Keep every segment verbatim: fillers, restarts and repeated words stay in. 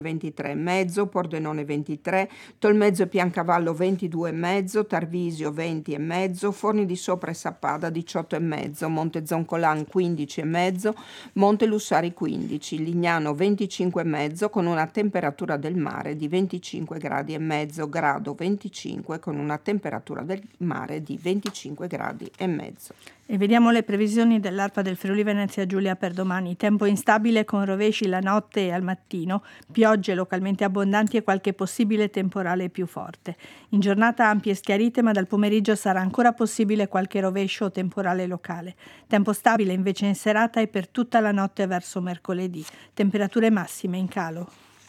ventitré e mezzo, Pordenone ventitré, Tolmezzo e Piancavallo ventidue e mezzo, Tarvisio venti e mezzo, Forni di Sopra e Sappada diciotto e mezzo, Monte Zoncolan quindici e mezzo, Monte Lussari quindici, Lignano venticinque e mezzo con una temperatura del mare di venticinque gradi e mezzo, Grado venticinque con una temperatura del mare di venticinque gradi e mezzo. E vediamo le previsioni dell'Arpa del Friuli Venezia Giulia per domani. Tempo instabile con rovesci la notte e al mattino, piogge localmente abbondanti e qualche possibile temporale più forte. In giornata ampie e schiarite, ma dal pomeriggio sarà ancora possibile qualche rovescio o temporale locale. Tempo stabile invece in serata e per tutta la notte verso mercoledì. Temperature massime in calo.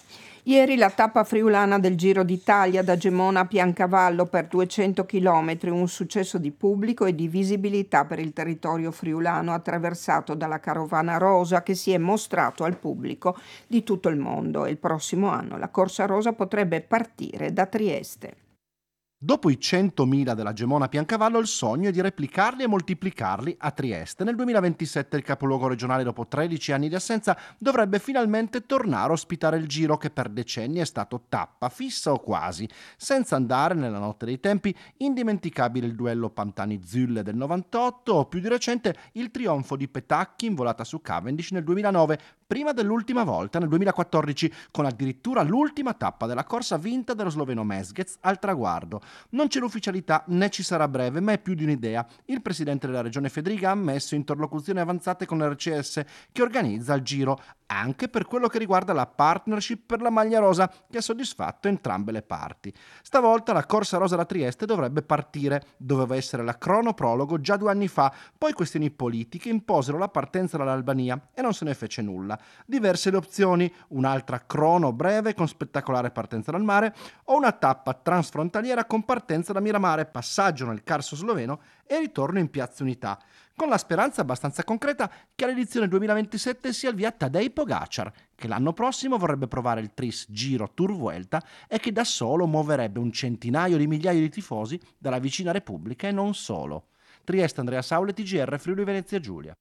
Ieri la tappa friulana del Giro d'Italia da Gemona a Piancavallo per duecento chilometri, un successo di pubblico e di visibilità per il territorio friulano attraversato dalla carovana rosa che si è mostrato al pubblico di tutto il mondo. E il prossimo anno la Corsa Rosa potrebbe partire da Trieste. Dopo i centomila della Gemona Piancavallo, il sogno è di replicarli e moltiplicarli a Trieste. Nel duemilaventisette il capoluogo regionale, dopo tredici anni di assenza, dovrebbe finalmente tornare a ospitare il Giro che per decenni è stato tappa fissa o quasi, senza andare nella notte dei tempi. Indimenticabile il duello Pantani-Zülle del novantotto o più di recente il trionfo di Petacchi in volata su Cavendish nel duemilanove, prima dell'ultima volta nel duemilaquattordici, con addirittura l'ultima tappa della corsa vinta dallo sloveno Mezgec al traguardo. Non c'è l'ufficialità né ci sarà a breve, ma è più di un'idea. Il presidente della regione Federica ha ammesso interlocuzioni avanzate con l'R C S che organizza il Giro, anche per quello che riguarda la partnership per la maglia rosa, che ha soddisfatto entrambe le parti. Stavolta la Corsa Rosa da Trieste dovrebbe partire. Doveva essere la cronoprologo già due anni fa, poi questioni politiche imposero la partenza dall'Albania e non se ne fece nulla. Diverse le opzioni: un'altra crono breve con spettacolare partenza dal mare o una tappa transfrontaliera con partenza da Miramare, passaggio nel Carso sloveno e ritorno in Piazza Unità, con la speranza abbastanza concreta che all'edizione duemilaventisette sia il via Tadej Pogacar, che l'anno prossimo vorrebbe provare il tris Giro Tour Vuelta e che da solo muoverebbe un centinaio di migliaia di tifosi dalla vicina Repubblica e non solo. Trieste, Andrea Saule, T G R Friuli Venezia Giulia.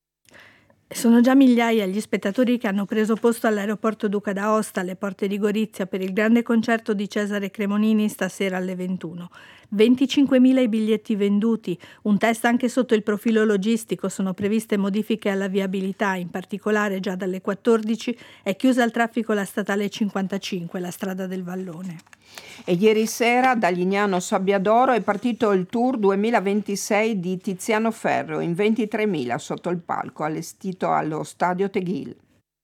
Sono già migliaia gli spettatori che hanno preso posto all'aeroporto Duca d'Aosta alle porte di Gorizia per il grande concerto di Cesare Cremonini stasera alle ventuno. venticinquemila i biglietti venduti, un test anche sotto il profilo logistico, sono previste modifiche alla viabilità, in particolare già dalle quattordici è chiusa al traffico la statale cinquantacinque, la strada del Vallone. E ieri sera da Lignano Sabbiadoro è partito il Tour duemilaventisei di Tiziano Ferro in ventitremila sotto il palco allestito allo stadio Teghil.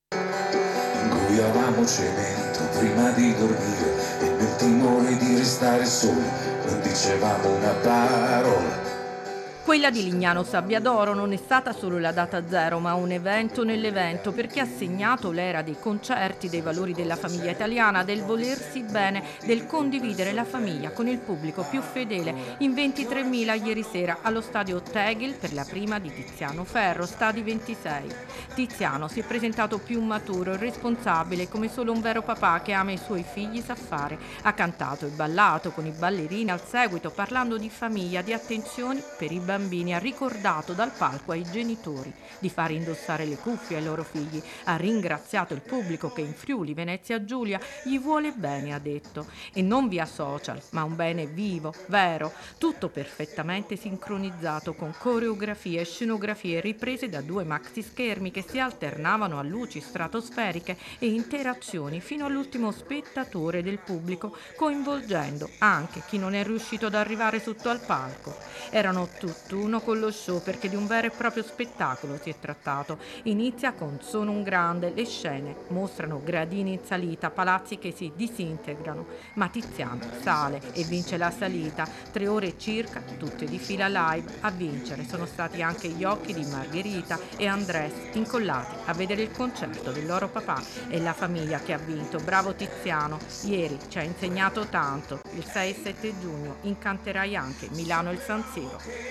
Ingoiavamo cemento prima di dormire e nel timore di restare soli non dicevamo una parola. Quella di Lignano Sabbiadoro non è stata solo la data zero, ma un evento nell'evento, perché ha segnato l'era dei concerti, dei valori della famiglia italiana, del volersi bene, del condividere la famiglia con il pubblico più fedele. In ventitremila ieri sera allo stadio Tegel per la prima di Tiziano Ferro, stadi ventisei. Tiziano si è presentato più maturo e responsabile, come solo un vero papà che ama i suoi figli sa fare. Ha cantato e ballato con i ballerini al seguito, parlando di famiglia, di attenzioni per i bambini. Bambini, ha ricordato dal palco ai genitori di fare indossare le cuffie ai loro figli, ha ringraziato il pubblico che in Friuli Venezia Giulia gli vuole bene, ha detto, e non via social, ma un bene vivo, vero, tutto perfettamente sincronizzato con coreografie e scenografie riprese da due maxi schermi che si alternavano a luci stratosferiche e interazioni fino all'ultimo spettatore del pubblico, coinvolgendo anche chi non è riuscito ad arrivare sotto al palco. Erano tutti uno con lo show, perché di un vero e proprio spettacolo si è trattato. Inizia con Sono un grande, le scene mostrano gradini in salita, palazzi che si disintegrano, ma Tiziano sale e vince la salita, tre ore circa, tutte di fila live. A vincere sono stati anche gli occhi di Margherita e Andrés, incollati a vedere il concerto del loro papà, e la famiglia che ha vinto. Bravo Tiziano, ieri ci ha insegnato tanto. Il sei e sette giugno incanterai anche Milano e il San Siro.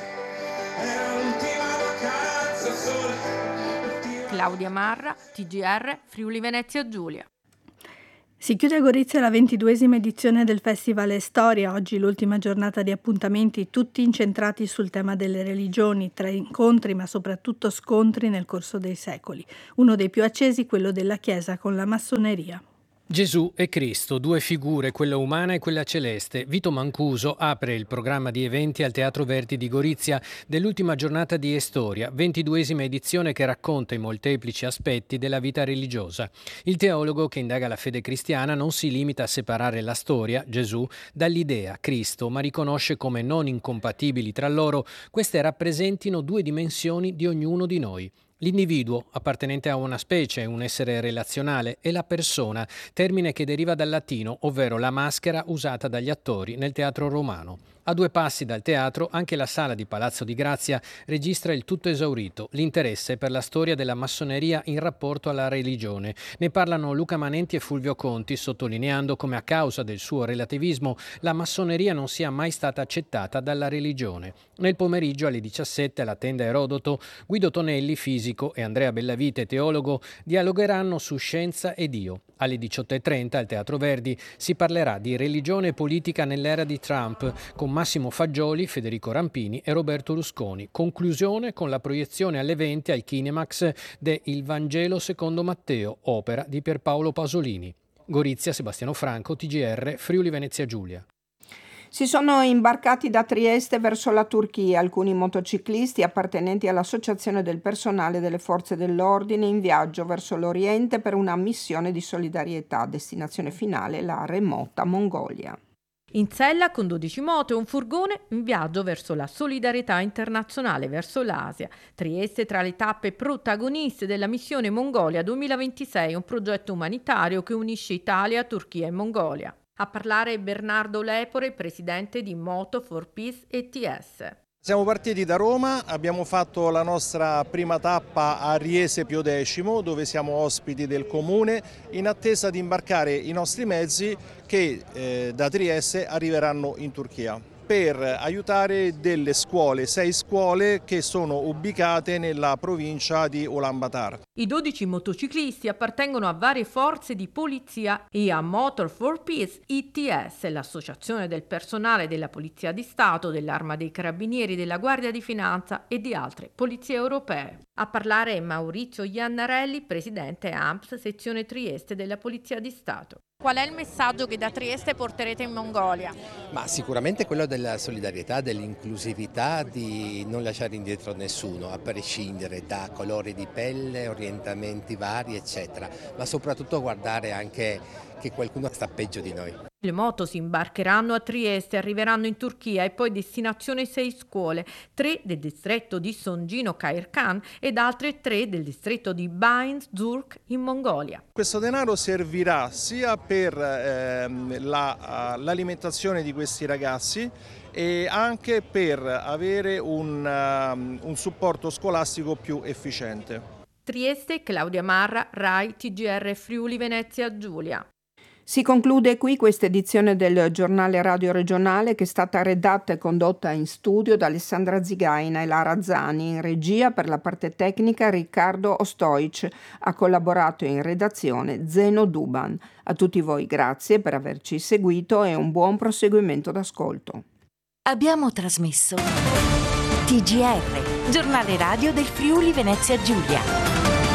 Claudia Marra, T G R Friuli Venezia Giulia. Si chiude a Gorizia la ventiduesima edizione del Festival È Storia, oggi l'ultima giornata di appuntamenti tutti incentrati sul tema delle religioni, tra incontri ma soprattutto scontri nel corso dei secoli. Uno dei più accesi quello della Chiesa con la massoneria. Gesù e Cristo, due figure, quella umana e quella celeste. Vito Mancuso apre il programma di eventi al Teatro Verdi di Gorizia dell'ultima giornata di Estoria, ventiduesima edizione che racconta i molteplici aspetti della vita religiosa. Il teologo che indaga la fede cristiana non si limita a separare la storia, Gesù, dall'idea, Cristo, ma riconosce come non incompatibili tra loro queste rappresentino due dimensioni di ognuno di noi. L'individuo, appartenente a una specie, un essere relazionale, e la persona, termine che deriva dal latino, ovvero la maschera usata dagli attori nel teatro romano. A due passi dal teatro, anche la sala di Palazzo di Grazia registra il tutto esaurito, l'interesse per la storia della massoneria in rapporto alla religione. Ne parlano Luca Manenti e Fulvio Conti, sottolineando come a causa del suo relativismo la massoneria non sia mai stata accettata dalla religione. Nel pomeriggio alle diciassette alla tenda Erodoto, Guido Tonelli, fisico, e Andrea Bellavite, teologo, dialogheranno su scienza e Dio. Alle diciotto e trenta al Teatro Verdi si parlerà di religione e politica nell'era di Trump con Massimo Fagioli, Federico Rampini e Roberto Rusconi. Conclusione con la proiezione alle venti al Kinemax de Il Vangelo secondo Matteo, opera di Pierpaolo Pasolini. Gorizia, Sebastiano Franco, T G R, Friuli Venezia Giulia. Si sono imbarcati da Trieste verso la Turchia alcuni motociclisti appartenenti all'Associazione del Personale delle Forze dell'Ordine in viaggio verso l'Oriente per una missione di solidarietà. Destinazione finale la remota Mongolia. In sella con dodici moto e un furgone in viaggio verso la solidarietà internazionale verso l'Asia. Trieste tra le tappe protagoniste della missione Mongolia duemilaventisei, un progetto umanitario che unisce Italia, Turchia e Mongolia. A parlare Bernardo Lepore, presidente di Moto for Peace E T S. Siamo partiti da Roma, abbiamo fatto la nostra prima tappa a Riese Pio X, dove siamo ospiti del comune, in attesa di imbarcare i nostri mezzi che eh, da Trieste arriveranno in Turchia, per aiutare delle scuole, sei scuole che sono ubicate nella provincia di Ulaanbaatar. I dodici motociclisti appartengono a varie forze di polizia e a Motor for Peace E T S, l'associazione del personale della Polizia di Stato, dell'Arma dei Carabinieri, della Guardia di Finanza e di altre polizie europee. A parlare è Maurizio Iannarelli, presidente A M P S, sezione Trieste della Polizia di Stato. Qual è il messaggio che da Trieste porterete in Mongolia? Ma sicuramente quello della solidarietà, dell'inclusività, di non lasciare indietro nessuno, a prescindere da colori di pelle, orientamenti vari, eccetera, ma soprattutto guardare anche che qualcuno sta peggio di noi. Le moto si imbarcheranno a Trieste, arriveranno in Turchia e poi destinazione sei scuole, tre del distretto di Songino Khairkhan ed altre tre del distretto di Bain Zurk in Mongolia. Questo denaro servirà sia per ehm, la, l'alimentazione di questi ragazzi e anche per avere un, um, un supporto scolastico più efficiente. Trieste, Claudia Marra, Rai, T G R Friuli Venezia Giulia. Si conclude qui questa edizione del giornale radio regionale che è stata redatta e condotta in studio da Alessandra Zigaina e Lara Zani. In regia per la parte tecnica Riccardo Ostoic. Ha collaborato in redazione Zeno Duban. A tutti voi grazie per averci seguito e un buon proseguimento d'ascolto. Abbiamo trasmesso T G R, giornale radio del Friuli Venezia Giulia.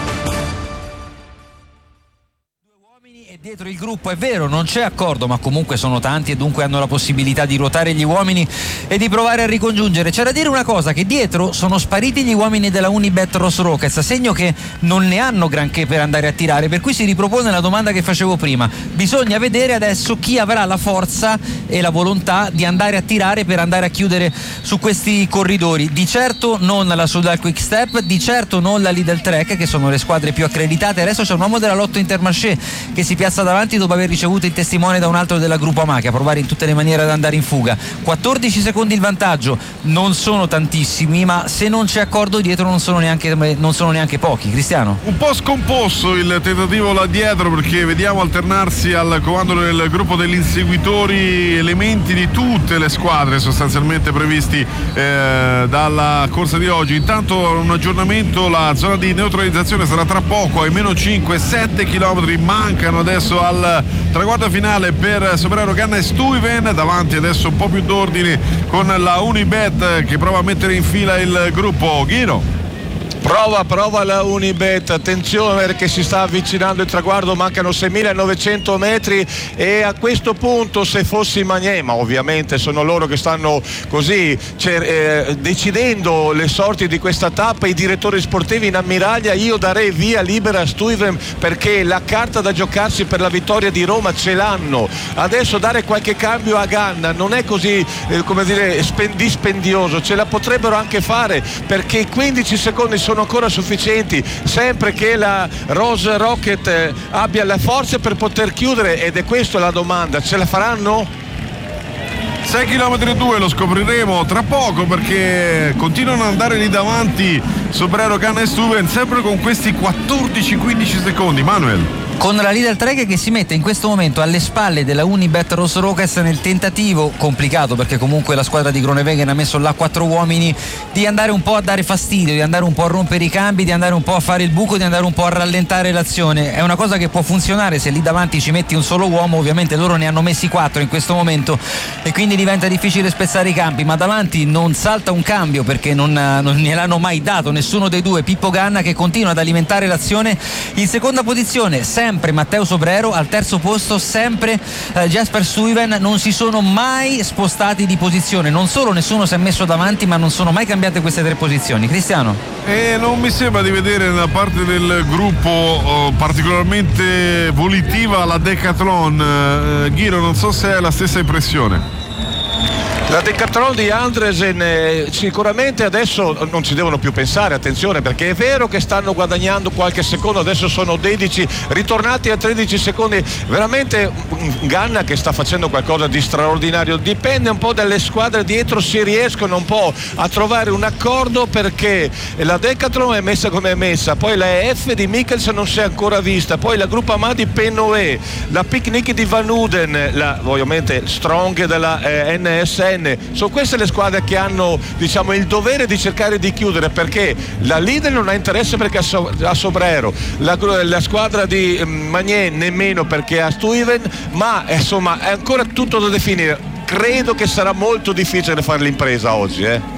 E dietro il gruppo, è vero, non c'è accordo, ma comunque sono tanti e dunque hanno la possibilità di ruotare gli uomini e di provare a ricongiungere. C'è da dire una cosa, che dietro sono spariti gli uomini della Unibet Ross Rockets, segno che non ne hanno granché per andare a tirare, per cui si ripropone la domanda che facevo prima. Bisogna vedere adesso chi avrà la forza e la volontà di andare a tirare per andare a chiudere su questi corridori. Di certo non la Soudal Quick Step, di certo non la Lidl Trek, che sono le squadre più accreditate. Adesso c'è un uomo della Lotto Intermarché che si piazza davanti dopo aver ricevuto il testimone da un altro della gruppo Amache, a provare in tutte le maniere ad andare in fuga. quattordici secondi il vantaggio, non sono tantissimi, ma se non c'è accordo dietro non sono neanche, non sono neanche pochi. Cristiano? Un po' scomposto il tentativo là dietro, perché vediamo alternarsi al comando del gruppo degli inseguitori elementi di tutte le squadre sostanzialmente previsti eh, dalla corsa di oggi. Intanto un aggiornamento, la zona di neutralizzazione sarà tra poco, ai meno cinque sette chilometri mancano adesso al traguardo finale per superare Ganna e Stuyven. Davanti adesso un po' più d'ordine con la Unibet che prova a mettere in fila il gruppo. Ghiro. Prova, prova la Unibet, attenzione perché si sta avvicinando il traguardo, mancano seimilanovecento metri e a questo punto se fossi Magné, ma ovviamente sono loro che stanno così cioè, eh, decidendo le sorti di questa tappa, i direttori sportivi in ammiraglia, io darei via libera a Stuyven perché la carta da giocarsi per la vittoria di Roma ce l'hanno. Adesso dare qualche cambio a Ganna non è così eh, come dire dispendioso, ce la potrebbero anche fare perché quindici secondi sono ancora sufficienti sempre che la Rose Rocket eh, abbia le forze per poter chiudere, ed è questa la domanda, ce la faranno? sei chilometri e due lo scopriremo tra poco perché continuano ad andare lì davanti Sobrero, Ganna e Stuyven sempre con questi quattordici quindici secondi. Manuel, con la Lidl Trek che si mette in questo momento alle spalle della Unibet Ross Rockets nel tentativo complicato, perché comunque la squadra di Groenewegen ha messo là quattro uomini, di andare un po' a dare fastidio, di andare un po' a rompere i cambi, di andare un po' a fare il buco, di andare un po' a rallentare l'azione. È una cosa che può funzionare se lì davanti ci metti un solo uomo, ovviamente loro ne hanno messi quattro in questo momento e quindi diventa difficile spezzare i campi, ma davanti non salta un cambio perché non, non gliel'hanno mai dato nessuno dei due. Pippo Ganna che continua ad alimentare l'azione in seconda posizione, sempre Matteo Sobrero, al terzo posto sempre eh, Jasper Stuyven. Non si sono mai spostati di posizione, non solo nessuno si è messo davanti, ma non sono mai cambiate queste tre posizioni. Cristiano? E non mi sembra di vedere nella parte del gruppo oh, particolarmente volitiva la Decathlon. eh, Ghiro, non so se è la stessa impressione. La Decathlon di Andresen eh, sicuramente adesso non ci devono più pensare, attenzione, perché è vero che stanno guadagnando qualche secondo, adesso sono dodici, ritornati a tredici secondi, veramente Ganna che sta facendo qualcosa di straordinario. Dipende un po' dalle squadre dietro se riescono un po' a trovare un accordo, perché la Decathlon è messa come è messa, poi la E F di Mikkelsen non si è ancora vista, poi la Gruppo A di Penoe, la Picnic di Van Uden, la ovviamente Strong della eh, N S N. Sono queste le squadre che hanno, diciamo, il dovere di cercare di chiudere, perché la Lidl non ha interesse perché ha Sobrero, la, la squadra di Magné nemmeno perché ha Stuyven, ma insomma è ancora tutto da definire. Credo che sarà molto difficile fare l'impresa oggi, eh.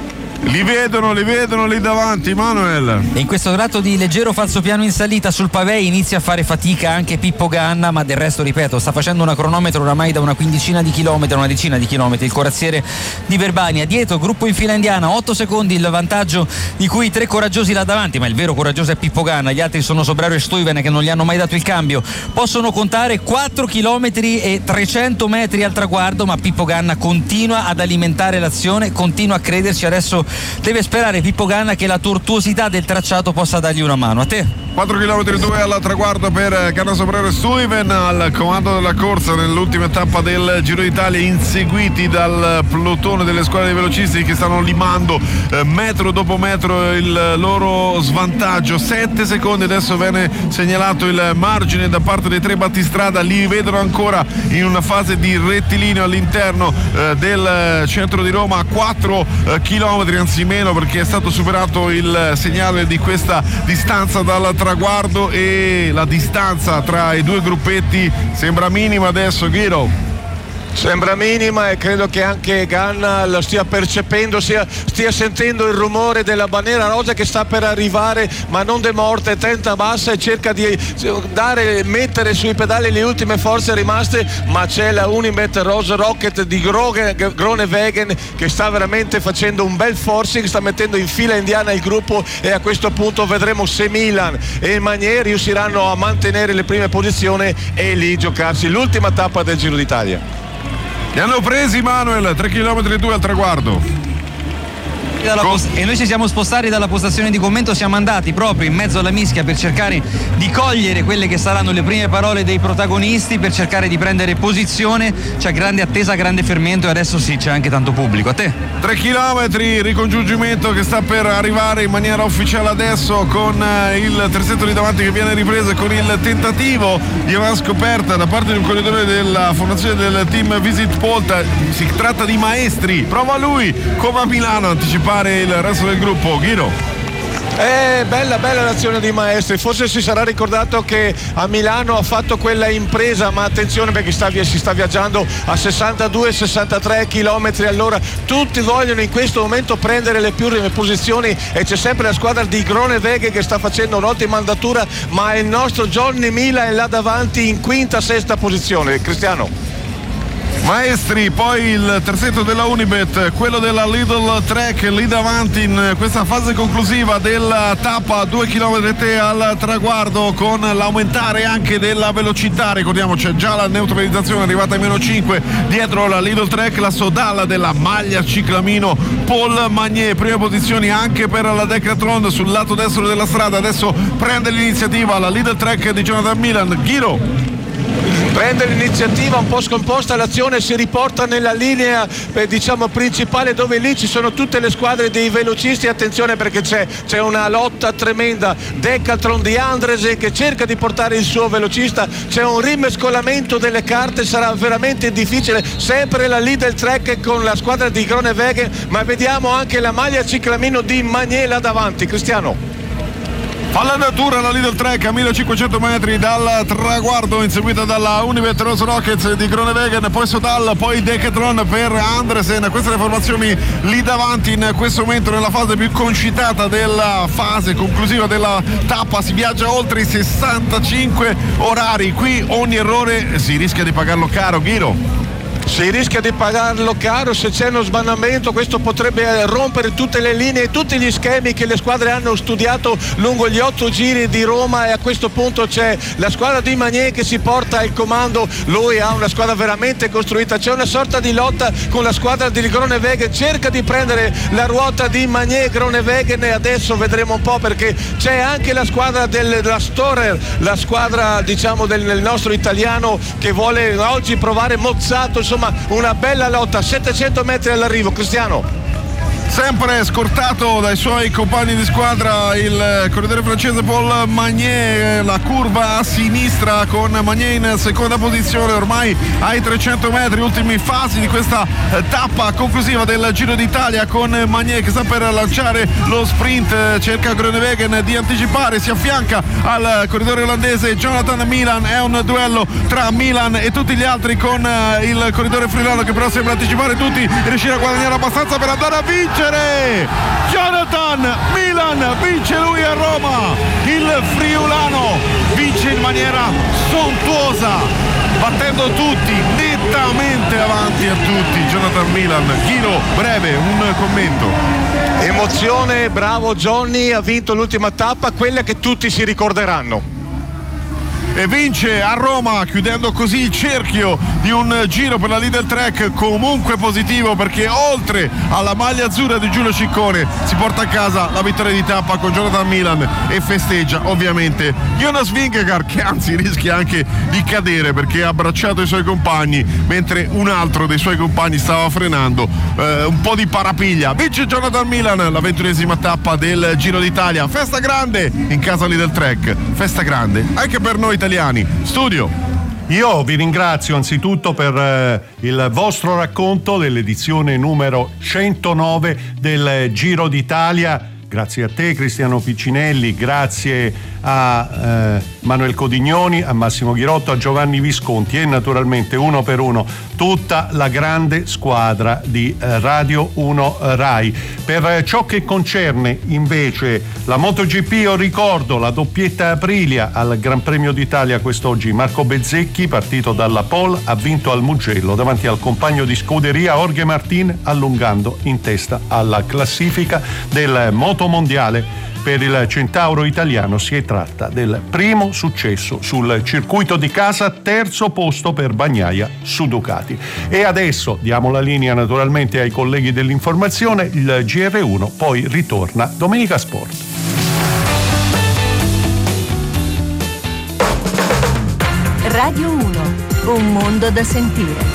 Li vedono, li vedono lì davanti, Manuel. E in questo tratto di leggero falsopiano in salita sul pavé inizia a fare fatica anche Pippo Ganna, ma del resto, ripeto, sta facendo una cronometro oramai da una quindicina di chilometri, una decina di chilometri, il corazziere di Verbania. Dietro, gruppo in fila indiana, otto secondi il vantaggio di cui tre coraggiosi là davanti, ma il vero coraggioso è Pippo Ganna, gli altri sono Sobrero e Stuyven che non gli hanno mai dato il cambio. Possono contare quattro chilometri e trecento metri al traguardo, ma Pippo Ganna continua ad alimentare l'azione, continua a crederci. Adesso deve sperare Pippo Ganna che la tortuosità del tracciato possa dargli una mano. A te? quattro chilometri e due al traguardo per Ganna, Sobrero e Stuyven al comando della corsa nell'ultima tappa del Giro d'Italia, inseguiti dal plotone delle squadre dei velocisti che stanno limando eh, metro dopo metro il loro svantaggio. Sette secondi adesso viene segnalato il margine da parte dei tre battistrada, li vedono ancora in una fase di rettilineo all'interno eh, del centro di Roma a quattro eh, chilometri, anzi meno, perché è stato superato il segnale di questa distanza dal traguardo e la distanza tra i due gruppetti sembra minima adesso, Ghiro. Sembra minima e credo che anche Ganna lo stia percependo, stia, stia sentendo il rumore della bandiera rosa che sta per arrivare, ma non demorte, tenta bassa e cerca di dare, mettere sui pedali le ultime forze rimaste, ma c'è la Unibet Rose Rocket di Groenewegen che sta veramente facendo un bel forcing, sta mettendo in fila indiana il gruppo e a questo punto vedremo se Milan e Magné riusciranno a mantenere le prime posizioni e lì giocarsi l'ultima tappa del Giro d'Italia. Li hanno presi, Manuel, tre chilometri e due al traguardo. Post- e noi ci siamo spostati dalla postazione di commento, siamo andati proprio in mezzo alla mischia per cercare di cogliere quelle che saranno le prime parole dei protagonisti, per cercare di prendere posizione. C'è grande attesa, grande fermento e adesso sì, c'è anche tanto pubblico. A te? tre chilometri, ricongiungimento che sta per arrivare in maniera ufficiale adesso, con il terzetto lì davanti che viene ripreso, con il tentativo di una scoperta da parte di un corridore della fondazione del team Visit Polta. Si tratta di Maestri, prova lui come a Milano anticipare il resto del gruppo. Ghiro. Eh, bella bella l'azione di Maestri, forse si sarà ricordato che a Milano ha fatto quella impresa, ma attenzione perché sta, si sta viaggiando a sessantadue sessantatré chilometri all'ora, tutti vogliono in questo momento prendere le prime posizioni e c'è sempre la squadra di Groenewegen che sta facendo un'ottima andatura, ma il nostro Johnny Mila è là davanti in quinta sesta posizione. Cristiano. Maestri, poi il terzetto della Unibet, quello della Lidl Trek lì davanti in questa fase conclusiva della tappa, due chilometri te al traguardo con l'aumentare anche della velocità. Ricordiamo c'è già la neutralizzazione arrivata ai meno cinque dietro la Lidl Trek, la Sodal della maglia ciclamino Paul Magnier, prime posizioni anche per la Decathlon sul lato destro della strada. Adesso prende l'iniziativa la Lidl Trek di Jonathan Milan. Ghiro. Prende l'iniziativa, un po' scomposta l'azione, si riporta nella linea eh, diciamo principale, dove lì ci sono tutte le squadre dei velocisti. Attenzione perché c'è, c'è una lotta tremenda, Decathlon di Andresen che cerca di portare il suo velocista, c'è un rimescolamento delle carte, sarà veramente difficile, sempre la Lidl Trek con la squadra di Groenewegen, ma vediamo anche la maglia ciclamino di Magnier là davanti. Cristiano. All'andatura la Lidl Trek a millecinquecento metri dal traguardo, inseguita dalla Unibet Rose Rockets di Groenewegen, poi Sodal, poi Decathlon per Andresen. Queste le formazioni lì davanti in questo momento nella fase più concitata della fase conclusiva della tappa. Si viaggia oltre i sessantacinque orari, qui ogni errore si rischia di pagarlo caro. Ghiro. Si rischia di pagarlo caro, se c'è uno sbandamento questo potrebbe rompere tutte le linee, tutti gli schemi che le squadre hanno studiato lungo gli otto giri di Roma, e a questo punto c'è la squadra di Magnier che si porta il comando. Lui ha una squadra veramente costruita, c'è una sorta di lotta con la squadra di Groenewegen, cerca di prendere la ruota di Magnier Groenewegen, e adesso vedremo un po' perché c'è anche la squadra del, della Storer, la squadra diciamo del, del nostro italiano che vuole oggi provare Mozzato. Insomma, una bella lotta, settecento metri all'arrivo. Cristiano. Sempre scortato dai suoi compagni di squadra il corridore francese Paul Magnier, la curva a sinistra con Magnier in seconda posizione ormai ai trecento metri, ultimi fasi di questa tappa conclusiva del Giro d'Italia, con Magnier che sta per lanciare lo sprint, cerca Groenewegen di anticipare, si affianca al corridore olandese Jonathan Milan. È un duello tra Milan e tutti gli altri, con il corridore friulano che però sembra anticipare tutti e riuscire a guadagnare abbastanza per andare a vincere. Jonathan Milan vince lui a Roma, il friulano vince in maniera sontuosa, battendo tutti, nettamente avanti a tutti. Jonathan Milan. Ghiro, breve, un commento. Emozione, bravo Johnny, ha vinto l'ultima tappa, quella che tutti si ricorderanno. E vince a Roma, chiudendo così il cerchio di un giro per la Lidl Trek comunque positivo, perché oltre alla maglia azzurra di Giulio Ciccone si porta a casa la vittoria di tappa con Jonathan Milan e festeggia ovviamente Jonas Vingegaard, che anzi rischia anche di cadere perché ha abbracciato i suoi compagni mentre un altro dei suoi compagni stava frenando. Eh, un po' di parapiglia. Vince Jonathan Milan la ventunesima tappa del Giro d'Italia. Festa grande in casa Lidl Trek, festa grande anche per noi italiani. Studio. Io vi ringrazio anzitutto per eh, il vostro racconto dell'edizione numero centonove del Giro d'Italia. Grazie a te Cristiano Piccinelli, grazie a eh, Manuel Codignoni, a Massimo Ghirotto, a Giovanni Visconti e naturalmente uno per uno tutta la grande squadra di eh, Radio uno Rai. Per eh, ciò che concerne invece la MotoGP, io ricordo la doppietta Aprilia al Gran Premio d'Italia quest'oggi. Marco Bezzecchi, partito dalla pole, ha vinto al Mugello davanti al compagno di scuderia Jorge Martin, allungando in testa alla classifica del Moto Mondiale. Per il centauro italiano si tratta del primo successo sul circuito di casa, terzo posto per Bagnaia su Ducati. E adesso diamo la linea naturalmente ai colleghi dell'informazione, il G R uno poi ritorna Domenica Sport. Radio uno, un mondo da sentire.